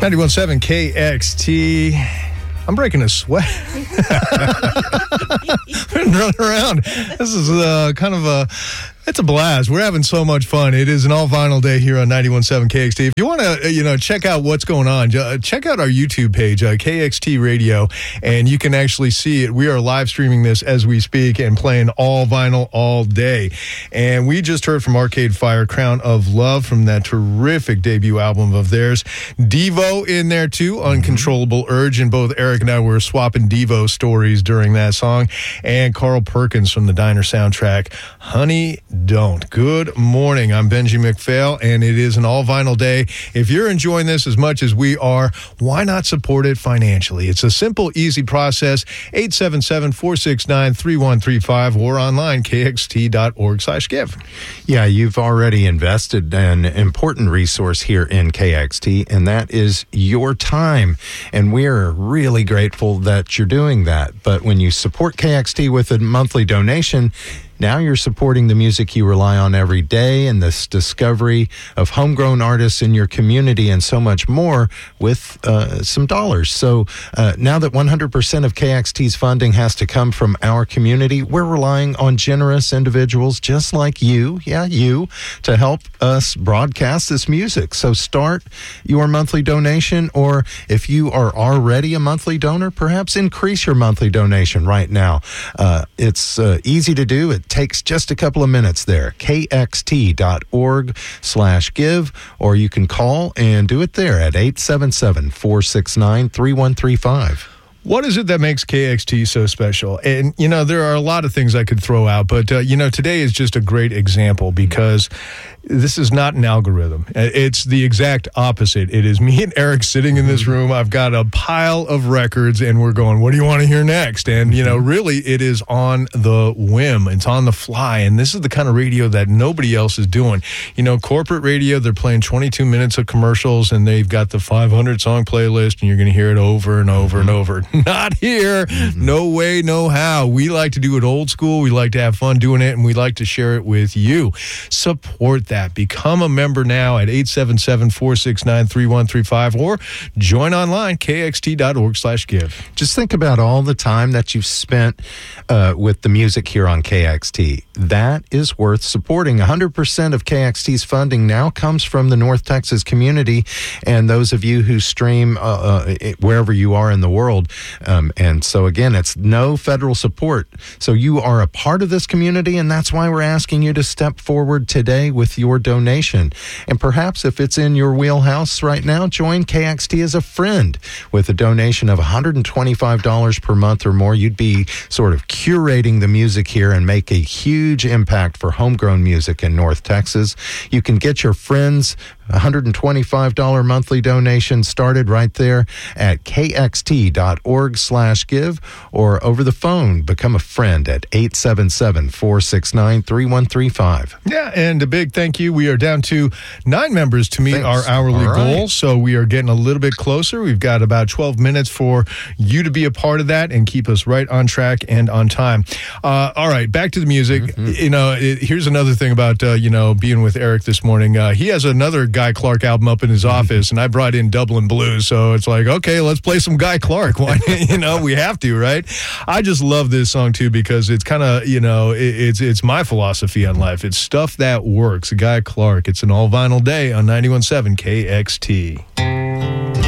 91.7 KXT. I'm breaking a sweat. Been running around. This is it's a blast. We're having so much fun. It is an all-vinyl day here on 91.7 KXT. If you want to, check out what's going on, check out our YouTube page, KXT Radio, and you can actually see it. We are live streaming this as we speak and playing all vinyl all day. And we just heard from Arcade Fire, Crown of Love, from that terrific debut album of theirs. Devo in there, too, Uncontrollable Urge, and both Eric and I were swapping Devo stories during that song. And Carl Perkins from the Diner soundtrack, Honey Don't. Good morning. I'm Benji McPhail, and it is an all-vinyl day. If you're enjoying this as much as we are, why not support it financially? It's a simple, easy process. 877-469-3135 or online, kxt.org/give. Yeah, you've already invested an important resource here in KXT, and that is your time. And we're really grateful that you're doing that. But when you support KXT with a monthly donation, now you're supporting the music you rely on every day and this discovery of homegrown artists in your community and so much more with some dollars. So now that 100% of KXT's funding has to come from our community, we're relying on generous individuals just like you, to help us broadcast this music. So start your monthly donation, or if you are already a monthly donor, perhaps increase your monthly donation right now. It's easy to do. It takes just a couple of minutes there. kxt.org/give, or you can call and do it there at 877-469-3135. What is it that makes KXT so special? And, there are a lot of things I could throw out, but, today is just a great example because this is not an algorithm. It's the exact opposite. It is me and Eric sitting in this room. I've got a pile of records, and we're going, what do you want to hear next? And, really, it is on the whim. It's on the fly, and this is the kind of radio that nobody else is doing. Corporate radio, they're playing 22 minutes of commercials, and they've got the 500-song playlist, and you're going to hear it over and over and over. Not here. No way, no how. We like to do it old school. We like to have fun doing it, and we like to share it with you. Support that. Become a member now at 877-469-3135 or join online, kxt.org/give. Just think about all the time that you've spent with the music here on KXT. That is worth supporting. 100% of KXT's funding now comes from the North Texas community and those of you who stream wherever you are in the world. And so, again, it's no federal support. So you are a part of this community, and that's why we're asking you to step forward today with your donation. And perhaps if it's in your wheelhouse right now, join KXT as a friend with a donation of $125 per month or more. You'd be sort of curating the music here and make a huge impact for homegrown music in North Texas. You can get your friends $125 monthly donation started right there at kxt.org/give or over the phone. Become a friend at 877-469-3135. Yeah, and a big thank you. We are down to 9 members to meet our hourly goal, so we are getting a little bit closer. We've got about 12 minutes for you to be a part of that and keep us right on track and on time. All right, back to the music. Here's another thing about, being with Eric this morning. He has another Guy Clark album up in his office, and I brought in Dublin Blues, so it's like, okay, let's play some Guy Clark. Why, we have to, right? I just love this song too because it's kind of, it's my philosophy on life. It's stuff that works. Guy Clark. It's an all vinyl day on 91.7 KXT.